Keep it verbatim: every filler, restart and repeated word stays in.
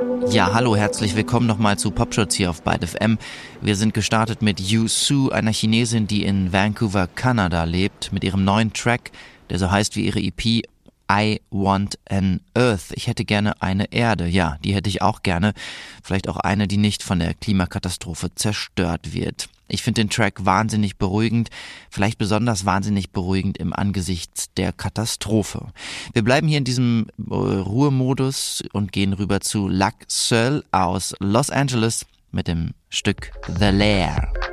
Ja, hallo, herzlich willkommen nochmal zu Popschutz hier auf Byte F M. Wir sind gestartet mit Yu Su, einer Chinesin, die in Vancouver, Kanada lebt, mit ihrem neuen Track, der so heißt wie ihre E P I Want an Earth. Ich hätte gerne eine Erde. Ja, die hätte ich auch gerne. Vielleicht auch eine, die nicht von der Klimakatastrophe zerstört wird. Ich finde den Track wahnsinnig beruhigend, vielleicht besonders wahnsinnig beruhigend im Angesicht der Katastrophe. Wir bleiben hier in diesem äh, Ruhemodus und gehen rüber zu Lac Seul aus Los Angeles mit dem Stück The Lair.